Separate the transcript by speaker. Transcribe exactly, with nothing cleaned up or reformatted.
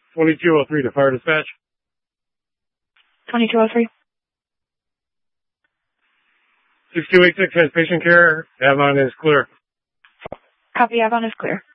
Speaker 1: twenty-two oh three to fire dispatch.
Speaker 2: twenty-two oh three.
Speaker 1: six two eight six has patient care. Avon is clear.
Speaker 2: Copy, Avon is clear.